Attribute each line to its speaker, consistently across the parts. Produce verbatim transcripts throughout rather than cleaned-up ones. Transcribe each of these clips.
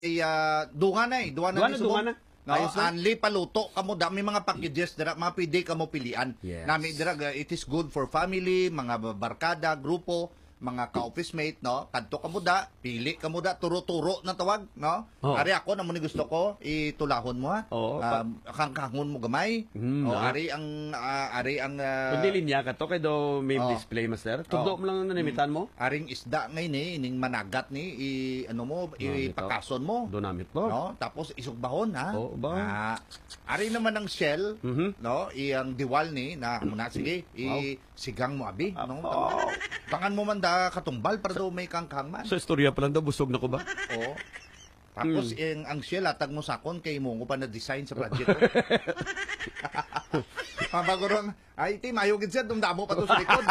Speaker 1: iya dunga na eh, duwa na
Speaker 2: Duwa
Speaker 1: ni
Speaker 2: na,
Speaker 1: subong.
Speaker 2: duwa na.
Speaker 1: No,
Speaker 2: Ayos na.
Speaker 1: anli paluto kamo dami mga packages dira mga pwede kamo pilian.
Speaker 2: Yes.
Speaker 1: Nami dira ga- it is good for family, mga barkada, grupo, mga ka-office mate, no? Kadto kamo da, pili kamo da turo-turo na tawag, no?
Speaker 2: Oo.
Speaker 1: Ari ako na mo ni gusto ko itulahon mo ha.
Speaker 2: Oo, pa-
Speaker 1: Um, kangkangon mo gamay.
Speaker 2: Hmm,
Speaker 1: o
Speaker 2: na.
Speaker 1: ari ang ah, ari ang ah,
Speaker 2: Kundi linya ka to, kay do may
Speaker 1: Oh.
Speaker 2: display, master. Tudo
Speaker 1: Oh.
Speaker 2: mo lang na nanimitan mo.
Speaker 1: aring isda ngayon eh, ining managat ni i ano mo,
Speaker 2: Namit,
Speaker 1: ipakason mo.
Speaker 2: Do namit mo.
Speaker 1: No? Tapos isugbahon ha.
Speaker 2: Oo, ba?
Speaker 1: Ah, ari naman ang shell,
Speaker 2: Mhm.
Speaker 1: no? Iyang diwal ni na muna sige, i sigang mo abi, no? Tangan mo man da katumbal para daw may kangkang man.
Speaker 2: Sa istorya pa lang daw, busog na ko ba?
Speaker 1: Oo. Tapos
Speaker 2: Hmm.
Speaker 1: iyang ang shell atag mo sakon kay mo pa na design sa project ko. Mabagurong, ay ti mayo gid siya dumdamo pa to sa likod.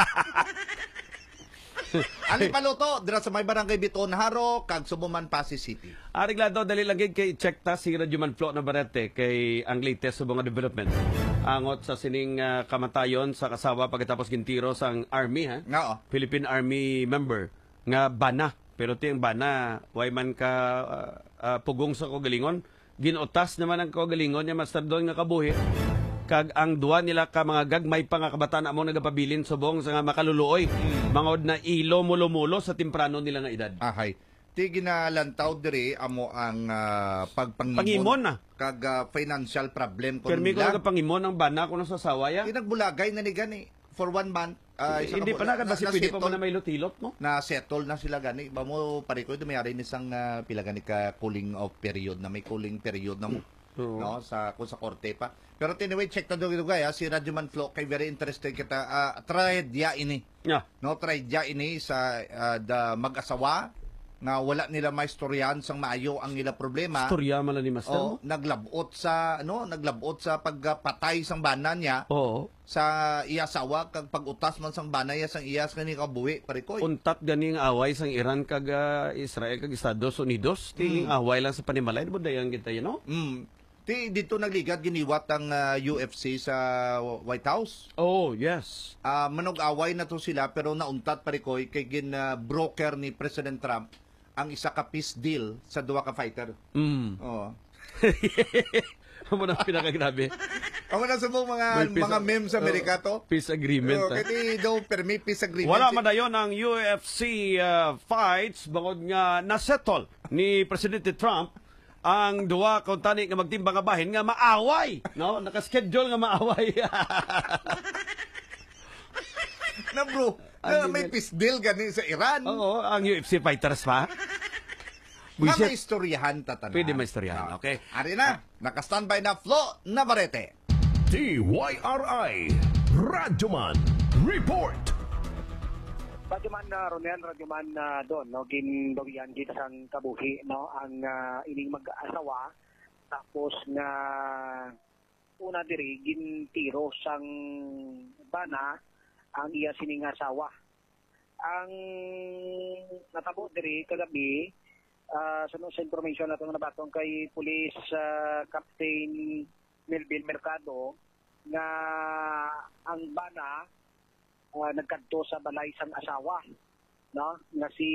Speaker 1: Ali paluto dira sa may barangay Biton Haro kag Subuman Pasig City.
Speaker 2: Aring lado, dali lang gid kay check ta si Radyo Manflo na barete kay ang latest sa mga development. Angot sa sining ah, kamatayon sa kasawa pagkatapos gintiro sa ang army, ha?
Speaker 1: Nga oh.
Speaker 2: Philippine Army member nga bana. Pero ti ang bana, way man ka ah, ah, pugong sa kagalingon. Ginutas naman ang kagalingon niya master doon nga kabuhi. Kag ang duwa nila ka mga gagmay pa nga kabataan amo nagapabilin subong sa nga makaluluoy. Mangod na ilo mulo-mulo sa timprano nila nga edad.
Speaker 1: Ahay. Ti ginalantaw diri amo ang ah, pagpangimon
Speaker 2: Pangimon na.
Speaker 1: kag ah, financial problem ko
Speaker 2: Permi ko
Speaker 1: nila.
Speaker 2: nga pangimon ang bana ko sa sawaya.
Speaker 1: Kinagbulagay na ni gani for one month. ah, isang
Speaker 2: Hindi pa
Speaker 1: kabu-
Speaker 2: na kasi
Speaker 1: na-
Speaker 2: pwede pa
Speaker 1: na-settle-
Speaker 2: mo na may lutilot mo.
Speaker 1: na settle na sila gani ba mo pare ko mayari ni sang ah, pila gani ka cooling off period na may cooling period na mo
Speaker 2: Oo.
Speaker 1: no sa kung sa korte pa pero anyway check ta do gaya si Radyo Manflo kay very interested kita uh, tragedya ini
Speaker 2: Yeah.
Speaker 1: no tragedya ini sa ah, da mag-asawa nga wala nila maistoryan sang maayo ang ila problema.
Speaker 2: Storya man lang ni Master
Speaker 1: o
Speaker 2: mo.
Speaker 1: naglabot sa ano naglabot sa pagpatay sang bana niya
Speaker 2: Oo.
Speaker 1: sa iya asawa kag pagutas man sang bana niya sang iyas kani kabuhi pare ko.
Speaker 2: Untat ganing away sang Iran kag ah, Israel kag Estados Unidos. Tinging away lang sa panimalay. Di ba dayan kita yun, no?
Speaker 1: Mm. Ti dito nagligat giniwat ang ah, U F C sa White House.
Speaker 2: Oh, yes.
Speaker 1: Ah manog-away na to sila pero nauntat pare ko kay gin ah, broker ni President Trump ang isa ka peace deal sa duwa ka fighter.
Speaker 2: Mm.
Speaker 1: Oo.
Speaker 2: Amo na pinakagrabe.
Speaker 1: Amo na sa mga
Speaker 2: May peace-
Speaker 1: mga memes sa Amerika to.
Speaker 2: Peace agreement.
Speaker 1: Oh,
Speaker 2: ah.
Speaker 1: kaya daw permit peace agreement.
Speaker 2: Wala man dayon ang U F C uh, fights bangod nga nasettle ni Presidente Trump ang duwa kung tani nga magtimbang nga bahin nga maaway, no? Naka-schedule nga maaway.
Speaker 1: na bro, na may peace deal gani sa Iran.
Speaker 2: Oo, ang U F C fighters pa.
Speaker 1: Na may
Speaker 2: Buisit.
Speaker 1: istoryahan tatanan.
Speaker 2: Pwede may istoryahan, okay.
Speaker 1: Ari na, naka-standby na Flo Navarrete.
Speaker 3: D Y R I Radyoman Report.
Speaker 4: Radyoman na Ronel, Radyoman na doon, no, ginbawian kita sang kabuhi, no, ang ah, ining mag-asawa, tapos nga una diri gintiro sang bana ang iya sining asawa. Ang natabo diri kagabi, uh, sa sa information nato nga nabatong kay Police ah, Captain Melvin Mercado nga ang bana uh, nagkadto sa balay sang asawa, no, nga si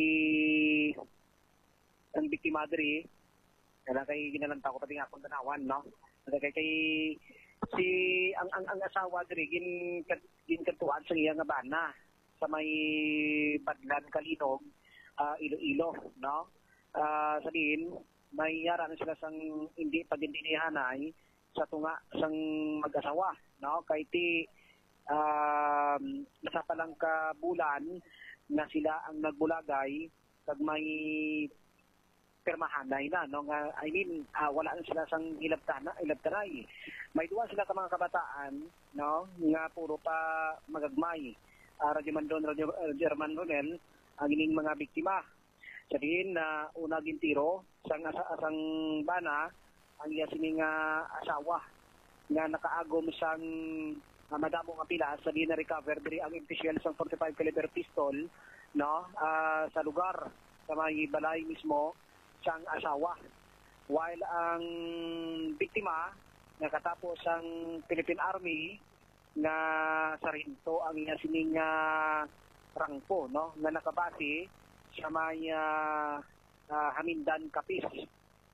Speaker 4: ang biktima diri kaya kay ginalanta ko pati nga akong tanawan, no, kaya kay, kay si ang ang, ang asawa diri gin ginkadtuan sa iya nga bana sa may Badlan Kalinog, uh, Iloilo, no, uh, sabihin may yara na sila sang hindi pagindinihanay sa tunga sang mag-asawa, no, kay ti um, nasa pa lang ka bulan na sila ang nagbulagay kag may permahanay na, no, nga I mean uh, wala na sila sang ilabtana ilabtanay. May duwa sila ka mga kabataan, no, nga puro pa magagmay. Uh, Radyo Mandon, Radyo uh, German Ronel ang ining mga biktima. Sabihin na uh, una gintiro sang asa asang bana ang iya sining uh, asawa nga nakaagom sang uh, madamo nga pila sabihin na recover diri ang impisyel sang forty-five caliber pistol, no, uh, sa lugar sa may balay mismo sang asawa, while ang biktima nakatapos ang Philippine Army nga sarhinto ang iya sining uh, rangpo, no, nga nakabase sa may uh, uh, Hamindan Capiz,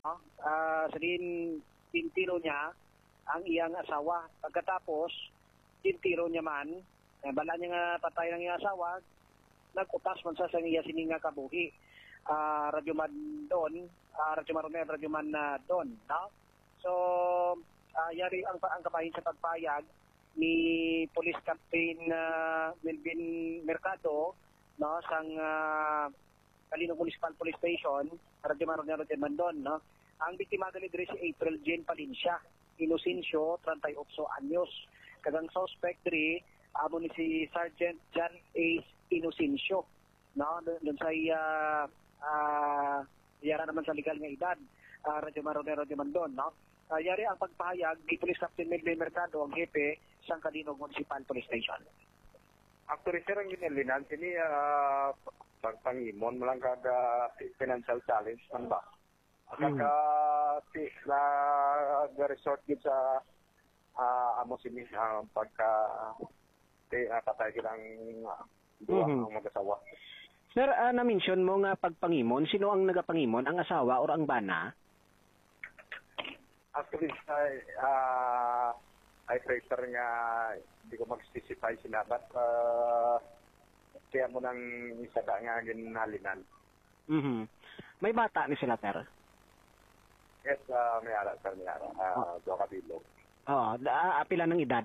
Speaker 4: no? Ah, sa din tintiro niya ang iyang asawa. Pagkatapos, tintiro niya man, eh, bala niya nga patay ng iyang asawa, nag-utas man sa sang iya sininga kabuhi. Ah, radyo man doon, ah, radyo man ron, radyo man na doon, no? So, ah, yari ang, ang kabahin sa pagpayag ni Police Captain uh, Melvin Mercado, no, sang uh, Calino Municipal Police Station, radyo man ron, radyo man doon, no? Ang biktima gali diri si April Jane Palincia, Inocencio, thirty-eight anyos. Kagang suspect diri amo ni si Sergeant John A. Inocencio, no, doon sa uh, uh, yara naman sa legal nga edad, uh, radyo man ron, radyo man doon, no? Uh, yari ang pagpahayag ni Police Captain Melvin Mercado, ang hepe sang Calino Municipal Police Station.
Speaker 5: Actually, sir, ang ginilinan, sini uh, pagpangimon, malang kaga financial challenge man ba? Kaka mm. na resort gid sa uh, amo sini uh, pagka te uh, patay kilang uh, duwa mm-hmm. ang mag-asawa.
Speaker 6: Sir, uh, na-mention mo nga pagpangimon, sino ang nagapangimon, ang asawa or ang bana?
Speaker 5: Actually, I, uh, I prefer nga hindi ko mag-specify sila, but uh, kaya mo nang isa ka nga ginalinan.
Speaker 6: Mm-hmm. May bata ni sila, sir?
Speaker 5: Yes, uh, may ara, sir, may ara. Uh, oh. Doka bilog.
Speaker 6: Oo, uh, pila ng edad?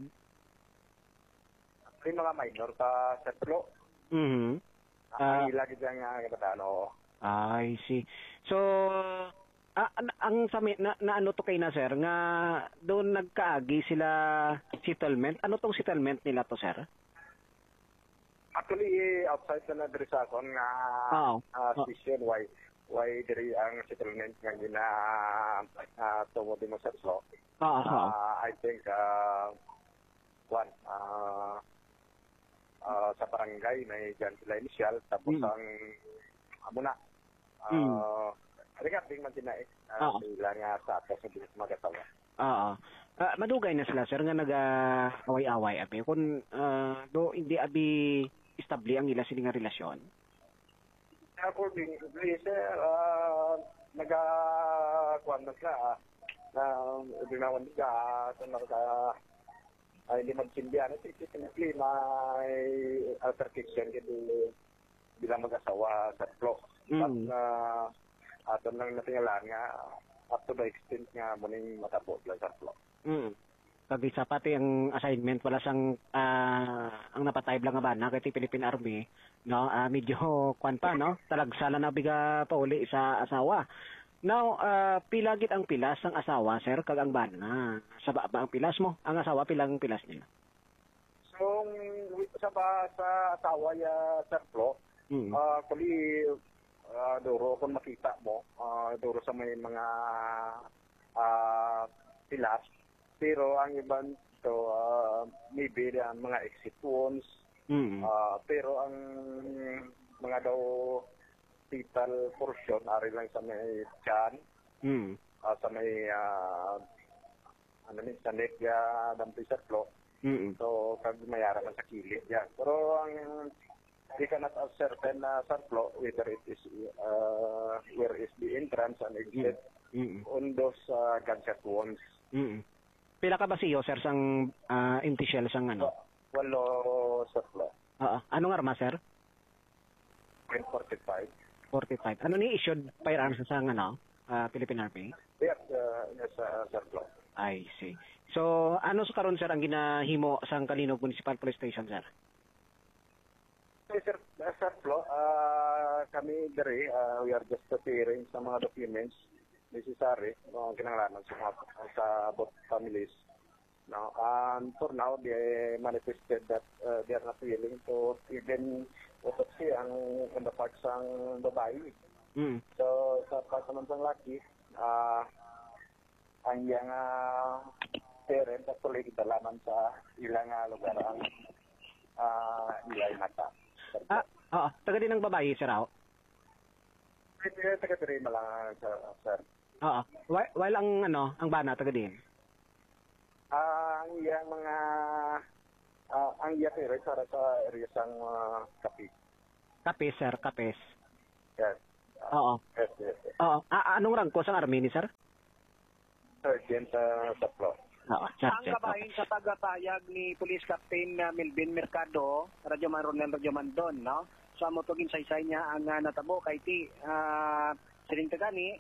Speaker 5: May mga minor sa setlo.
Speaker 6: Mm-hmm.
Speaker 5: Uh, uh, lagi dyan nga kabataan, oo.
Speaker 6: I see. So, Ah, ang sa na, na ano to kay na sir nga doon nagkaagi sila settlement. Ano tong settlement nila to, sir?
Speaker 5: Actually, outside na na diri sa akon nga
Speaker 6: oh.
Speaker 5: uh, station why why diri ang settlement nga gina uh, tungo din mo sa so.
Speaker 6: Oh, oh.
Speaker 5: Uh, I think uh, one uh, uh, sa barangay may dyan sila initial tapos mm. ang amo na uh, mm. regarding man tinaik, uh, sila nga sa atas ng bilis mag-asawa.
Speaker 6: Oo. Uh, madugay na sila, sir, nga nag-away-away, abi. Kung uh, do, hindi abi istabli ang ila sila nga relasyon.
Speaker 5: Accordingly, sir, uh, nag-kuwan na sila, na binawan nila, sa naka, ay hindi magsindihan. Definitely, may altercation kasi bilang mag-asawa sa flow.
Speaker 6: Mm.
Speaker 5: But, uh, ato lang natingalaan nga up to the extent nga muning matabo lang sa flow.
Speaker 6: Mm. Kag isa pati ang assignment wala sang uh, ang napatay lang nga bana kay Philippine Army, no? Uh, medyo kwan pa, no? Talagsala na biga pauli sa asawa. Now, uh, pila gid ang pilas ng asawa, sir, kag ang bana. Sa ba, ba ang pilas mo? Ang asawa pilang pilas niya?
Speaker 5: So, sa ba sa asawa ya sa flow, mm. uh, kuli Uh, duro kung makita mo, uh, duro sa may mga uh, pilas. Pero ang iban to uh, maybe uh, mga exit wounds. Mm-hmm. Uh, pero ang mga daw fetal portion ari lang sa may tiyan, mm-hmm. uh, sa may uh, ano ni sa neck ya dampi sa flow. Mm-hmm. So kag mayara man sa kilid ya. Pero ang we cannot ascertain na uh, sa flow whether it is uh, where is the entrance and exit mm-hmm. on those uh, gunshot wounds.
Speaker 6: Mm-hmm. Pila ka ba siyo, sir, sang uh, empty shell sang ano?
Speaker 5: Walo sa flow.
Speaker 6: Oo. Anong arma, sir?
Speaker 5: point forty-five.
Speaker 6: forty-five. Ano ni issued firearms sa ano? Uh, Philippine Army?
Speaker 5: Yes, uh, yes uh, sa flow.
Speaker 6: I see. So, ano sa karon, sir, ang ginahimo sang Calino Municipal Police Station, sir?
Speaker 5: Sir, sir Flo, uh, kami dari, uh, we are just preparing sa mga documents necessary, mga uh, kinangalanan sa, mga, sa both families. No? And for now, they manifested that uh, they are not willing to even autopsy ang on the parts ng babae. Mm. So, sa part naman ng laki, uh, ang iyang uh, parent actually kitalaman sa ilang uh, lugar ang uh, ilay mata.
Speaker 6: Ah, oo. Taga din ng babae, sir, ako?
Speaker 5: Taga din lang, sir.
Speaker 6: Oo. While, while ang, ano, ang bana, taga din?
Speaker 5: Ah, ang iyang mga, uh, ang iyang area sa sa area sang uh, Kapis.
Speaker 6: Kapis, sir, Kapis.
Speaker 5: Yes.
Speaker 6: Oo.
Speaker 5: Yes, yes, yes.
Speaker 6: Oo. Ah, anong rank ko sa army ni sir?
Speaker 5: Sergeant sa sa Plo.
Speaker 6: Oo,
Speaker 4: Ang
Speaker 6: sergeant.
Speaker 4: kabahin sa tagatayag ni Police Captain uh, Melvin Mercado, Radyoman Ronel Radyoman Don, no? Sa motogin saysay niya ang uh, natabo kay ti uh, sining tagani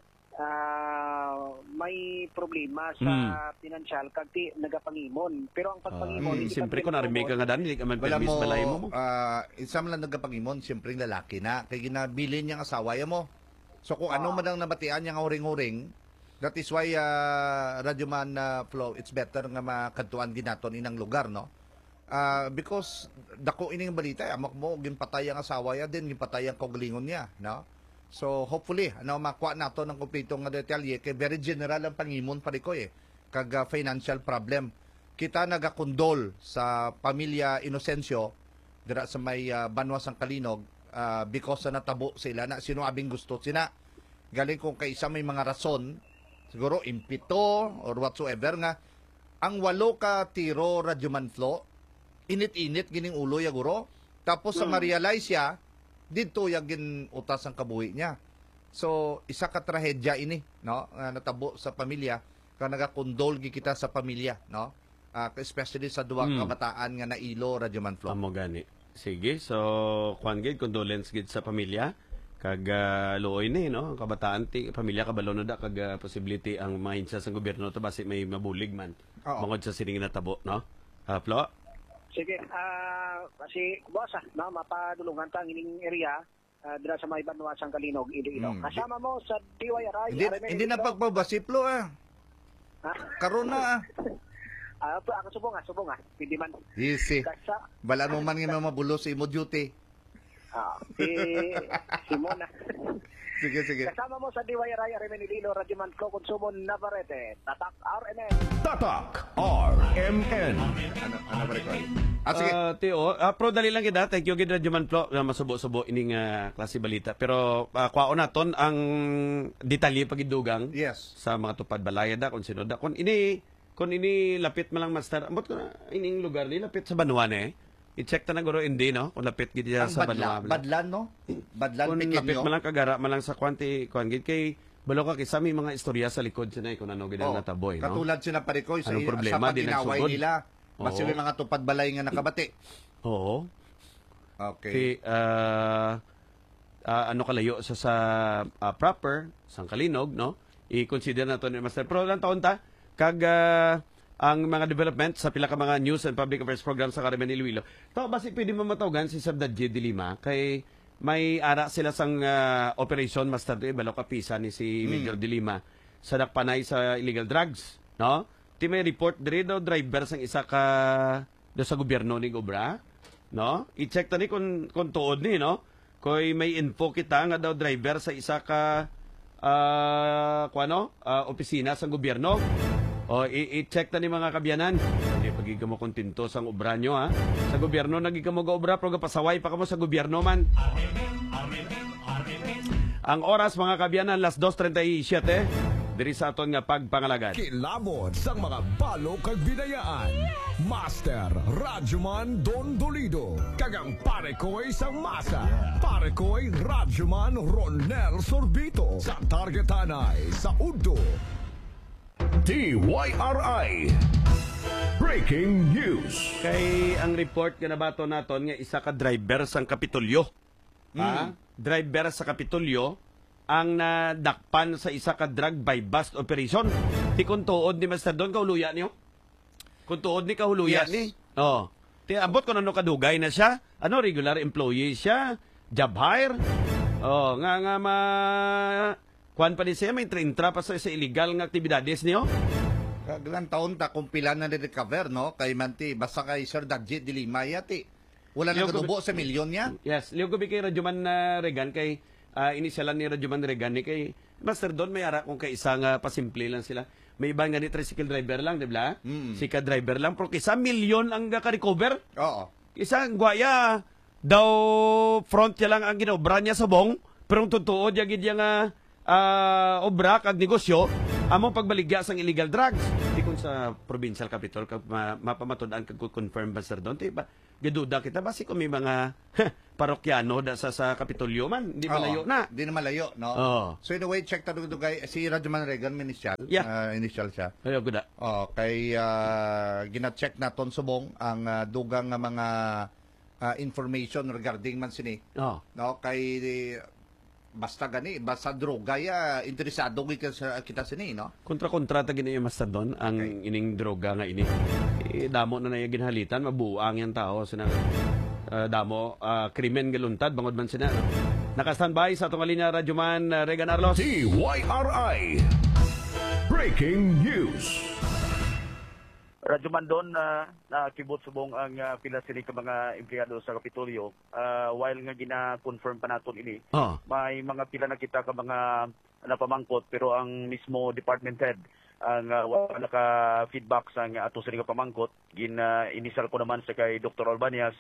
Speaker 4: uh, may problema sa
Speaker 2: Hmm.
Speaker 4: financial kag ti nagapangimon. Pero ang pagpangimon
Speaker 2: Hmm,
Speaker 4: hindi
Speaker 2: siyempre
Speaker 4: pa
Speaker 2: kung army ka nga dani, di ka man
Speaker 1: Wala
Speaker 2: permis
Speaker 1: mo,
Speaker 2: balay mo mo.
Speaker 1: uh, isa man lang nagapangimon, siyempre lalaki na. Kaya ginabilin niyang asawa ya mo. So kung ano man ang nabatian niya nga huring-huring, that is why uh, Radyoman uh, Flow, it's better nga makadtuan ginaton inang lugar, no? Uh, because dako ining balita, amak mo, ginpatay ang asawa ya din, ginpatay ang kaugalingon niya, no? So hopefully, ano, makuha nato ng kumpleto nga detalye, kay very general ang pangimon parikoy eh, kag uh, financial problem. Kita nagakondol sa pamilya Inocencio, dira sa may uh, Banwa sang Kalinog, uh, because sa natabo sila na sino abing gusto sina. Galing kung kaisa may mga rason, siguro impito or whatsoever nga, ang walo ka tiro Radyoman Flow, init-init gining ulo ya guro. Tapos sa ma-realize ya, dito ya gin utas ang kabuhi niya. So, isa ka trahedya ini, no? Nga natabo sa pamilya, ka nagakondol gi kita sa pamilya, no? Uh, especially sa duwa
Speaker 2: Mm.
Speaker 1: kabataan nga nailo Radyoman Flow.
Speaker 2: Amo gani. Sige, so kuan gid condolence gid sa pamilya kag uh, luoy ni no ang kabataan ti pamilya kabalo no da kag uh, possibility ang mga hinsa sa gobyerno to basi may mabulig man.
Speaker 1: Oo.
Speaker 2: Bangod sa sining natabo, no? Uh, Flo?
Speaker 4: Sige, ah kasi boss ah, no, mapadulungan ta ang ining area uh, dira sa may Banwa sang Kalinog, Iloilo.
Speaker 1: Hmm.
Speaker 4: Kasama mo sa D Y R I.
Speaker 1: Hindi,
Speaker 4: R M N
Speaker 1: hindi na
Speaker 4: Iloilo.
Speaker 1: pagpabasiplo ah.
Speaker 4: Ha?
Speaker 1: Karon na ah.
Speaker 4: Ah, uh, ako subong ah, subong ah. Hindi man.
Speaker 1: Easy.
Speaker 4: Kasa,
Speaker 1: Bala mo man nga mabulo sa imo duty.
Speaker 4: ah, si Simona.
Speaker 1: Sige, sige.
Speaker 4: Kasama mo sa D Y R I, R M N Iloilo, Radyoman Flow, Consumon, Navarrete, Tatak R M N.
Speaker 3: Tatak R M N.
Speaker 1: Ano, ano ba rin? Ah, sige.
Speaker 2: Uh, Teo, uh, pro dali lang kita. Thank you gid Radyoman Flo na masubo-subo ining uh, klase balita. Pero uh, kwaon naton ang detalye pagidugang
Speaker 1: Yes.
Speaker 2: sa mga tupad balaya da kung sino da kun ini kun ini lapit man lang master. Ambot ko na ining lugar ni lapit sa Banwa eh. I-check ta na guro hindi no kung lapit gid diya
Speaker 1: Ang
Speaker 2: sa
Speaker 1: badla,
Speaker 2: Banwa.
Speaker 1: badlan, no? Badlan,
Speaker 2: Kung lapit
Speaker 1: pequeño.
Speaker 2: man lang kagara man lang sa kwanti kuan gid kay balo ka kay sa may mga istorya sa likod sinay kung ano gid ang
Speaker 1: Oo.
Speaker 2: nataboy no.
Speaker 1: Katulad sina Parikoy sa,
Speaker 2: Anong problema?
Speaker 1: sa
Speaker 2: Di
Speaker 1: paginaway
Speaker 2: nagsugod?
Speaker 1: nila. Basta
Speaker 2: Oo.
Speaker 1: may mga tupad balay nga nakabati.
Speaker 2: Oo.
Speaker 1: Okay.
Speaker 2: Kay ah, ah, ano kalayo sa sa ah, proper sang Kalinog no. I-consider nato ni Master Pro lang taon ta kag ah, ang mga development sa pila ka mga news and public affairs program sa Carmen Iloilo. To basi pwede mo matawgan si Sir Dadje de Lima kay may ara sila sang ah, operation Master de balo ka pisa ni si Major de Lima sa nakpanay sa illegal drugs, no? Ti may report diri daw driver sang isa ka do sa gobyerno ni Gobra, no? I-check tani kung kung tuod ni, no? Koy may info kita nga daw driver sa isa ka ah kuano, ah, opisina sa gobyerno. O i- i-check tani mga kabyanan. Hindi pagi ka mo kontento sang obra nyo ha. Sa gobyerno nagi ka mo ga obra pero gapasaway pa ka mo sa gobyerno man. Ang oras mga kabyanan las dos treinta-siete diri sa aton nga pagpangalagad.
Speaker 3: Kilabot sa mga balo kag binayaan. Master Radyoman Don Dolido. Kagang pare ko'y sang masa. Pare ko'y Radyoman Ronel Sorbito. Sa targetanay sa Udo.
Speaker 7: D Y R I Breaking News.
Speaker 2: Kay ang report nga nabato naton nga isa ka driver sang Kapitolyo. Ha? Driver sa Kapitolyo ang nadakpan sa isa ka drug by bust operation. Ti kun tuod ni Master Don kahuluyan niyo. Kun tuod ni kahuluyan
Speaker 1: Yes.
Speaker 2: ni. Oh. Ti abot ko ano kadugay na siya. Ano regular employee siya, job hire. Oh, nga nga ma kuan pa ni siya may intra pa sa, sa illegal nga aktibidades niyo.
Speaker 1: Kaglang taon ta kung pila na ni-recover, no? Kay Manti, basta kay Sir Dadje de Lima, yati. Wala na
Speaker 2: Yung
Speaker 1: kadubo sa milyon niya.
Speaker 2: Yes, liyo ko kay Radyoman na Regan kay uh, inisyalan ni Radyoman Regan ni kay Master Don may ara kung kay isa nga pasimple lang sila. May iba nga ni tricycle driver lang, di ba?
Speaker 1: Mm.
Speaker 2: Si ka driver lang pero kisa milyon ang ka-recover.
Speaker 1: Oo.
Speaker 2: Isa ang guaya daw front niya lang ang ginobra niya sa bong pero ang totoo diya gid nga uh, obra kag negosyo among pagbaligya sang illegal drugs. Di kun sa provincial capital kag ma, mapamatud-an kag confirm ba sir don, di ba? Gaduda kita basi kung may mga parokyano da sa sa Kapitolyo man, di malayo
Speaker 1: Oo,
Speaker 2: na.
Speaker 1: Di na malayo, no?
Speaker 2: Oo.
Speaker 1: So in a way, check tayo dugay si Radyoman Regan, initial.
Speaker 2: Yeah.
Speaker 1: ah, initial siya.
Speaker 2: Ayo gud.
Speaker 1: Oh, kay uh, gina-check naton subong ang ah, dugang nga mga ah, information regarding man sini.
Speaker 2: Oh.
Speaker 1: No, kay basta gani, basta droga ya interesado kita sa kita sini, no?
Speaker 2: Kontra-kontra ta gini yung master doon ang
Speaker 1: Okay.
Speaker 2: ining droga nga ini. Eh, damo na na yung ginhalitan, mabuang yung tao sina uh, damo uh, krimen galuntad bangod man sina. No? Naka-standby sa atong linya Radyoman uh, Regan Arlos.
Speaker 7: T Y R I Breaking News.
Speaker 8: Radyo man doon na nakibot subong ang uh, pila sini ka mga empleyado sa Kapitolyo. Uh, while nga gina-confirm pa naton ini,
Speaker 2: Oh.
Speaker 8: may mga pila na kita ka mga napamangkot pero ang mismo department head ang uh, wala naka-feedback sa nga ato sini ka pamangkot. Gina initial ko naman sa kay Doctor Albanias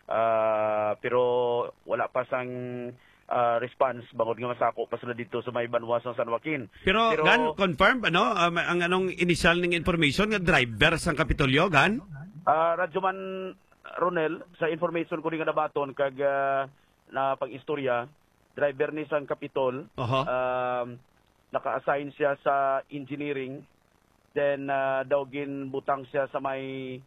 Speaker 8: uh, pero wala pa sang uh, response bangod nga masako pa sila dito sa may Banwas ng San Joaquin.
Speaker 2: Pero, gan confirm ano um, ang anong initial ning information nga driver sang Kapitolyo gan?
Speaker 8: Uh, Radyoman Ronel, sa information ko rin nga nabaton kag uh, na pag-istorya, driver ni sang Kapitol,
Speaker 2: Oho.
Speaker 8: um, naka-assign siya sa engineering, then uh, daw ginbutang siya sa may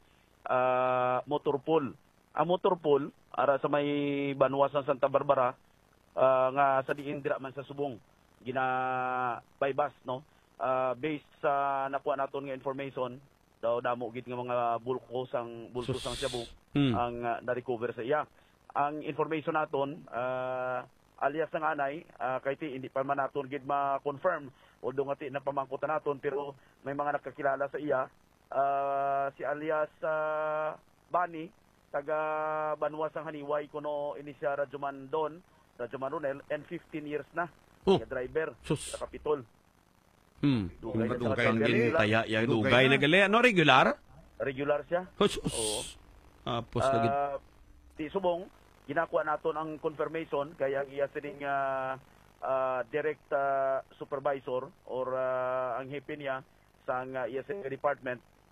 Speaker 8: uh, motor pool. Ang motor pool, ara sa may Banwas ng Santa Barbara, uh, nga sa diin dira man sa Subong, gina bypass, no? Uh, based sa nakuha naton nga information, daw damo gid nga mga bulko sang bulko
Speaker 2: Sus.
Speaker 8: sang Cebu
Speaker 2: Hmm.
Speaker 8: ang uh, na-recover sa iya. Ang information naton uh, alias ng anay uh, kay ti hindi pa man naton gid ma-confirm although nga ti napamangkutan naton pero may mga nakakilala sa iya uh, si alias uh, Bani taga Banwas ang Haniway kuno ini siya Radyoman Don Radyoman Ronel and fifteen years na
Speaker 2: Oh.
Speaker 8: nga driver
Speaker 2: Sus.
Speaker 8: sa Kapitol.
Speaker 2: Hmm.
Speaker 8: Dugay na sa
Speaker 1: Dugay
Speaker 2: Kang
Speaker 1: na
Speaker 8: driver.
Speaker 1: gali.
Speaker 2: taya ya
Speaker 1: Dugay
Speaker 2: dugay
Speaker 1: na.
Speaker 2: na gali. Ano regular?
Speaker 8: Regular siya.
Speaker 2: Sus.
Speaker 8: Oo.
Speaker 2: Apos na gid.
Speaker 8: Ah, di subong ginakuha naton ang confirmation kaya ang iya sining uh, uh, direct ah, supervisor or ah, ang hepe niya sa ang uh, iya sining department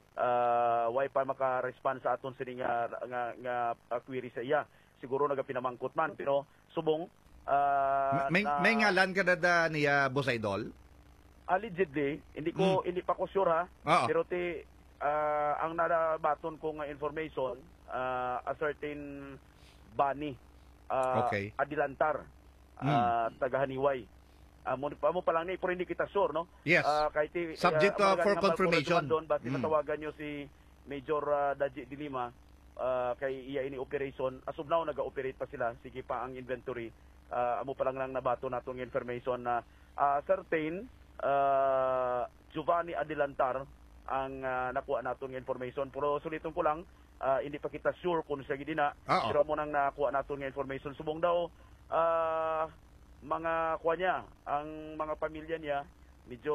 Speaker 8: uh, why pa maka-respond sa aton sining nga nga, nga ah, query sa iya. Siguro nagapinamangkot man pero subong ah,
Speaker 1: may
Speaker 8: na-
Speaker 1: may ngalan ka na da niya Boss Idol?
Speaker 8: allegedly hindi ko hindi pa ko sure ha
Speaker 1: Oo.
Speaker 8: pero ti ah, ang narabaton ko nga information ah, a certain Bani ah,
Speaker 1: Okay.
Speaker 8: Adilantar ah, taga Haniway amo pa mo pa lang ni pero hindi kita sure no
Speaker 1: Yes.
Speaker 8: Ah, kay ti
Speaker 1: Subject,
Speaker 8: ah,
Speaker 1: uh, for
Speaker 8: mga
Speaker 1: confirmation.
Speaker 8: doon basta
Speaker 1: Mm.
Speaker 8: matawagan nyo si Major ah, Daji Dilima ah, kay iya ini operation as of now naga-operate pa sila sige pa ang inventory ah, amo pa lang lang nabato natong information na ah, certain uh, Giovanni Adilantar ang uh, nakuha naton nga information pero suliton ko lang uh, hindi pa kita sure kung siya gidina
Speaker 1: Oo.
Speaker 8: pero mo nang nakuha naton nga information subong daw uh, mga kuha niya ang mga pamilya niya medyo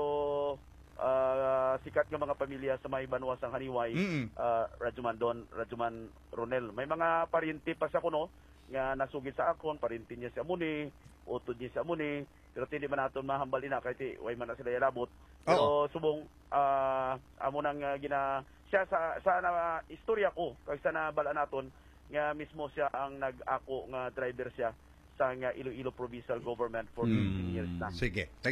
Speaker 8: uh, sikat nga mga pamilya sa may Banwas ang Haniway
Speaker 1: Mm.
Speaker 8: uh, Radyoman Don Radyoman Ronel may mga paryente pa sa kuno nga nasugid sa akon paryente niya si Amuni utod niya si Amuni pero hindi man naton mahambal ina kay ti way man na sila ilabot pero subong ah, amo nang ah, gina siya sa sa na, istorya ko kay sa nabala naton nga mismo siya ang nag-ako nga driver siya sa nga Iloilo Provincial Government for fifteen years na.
Speaker 1: Sige.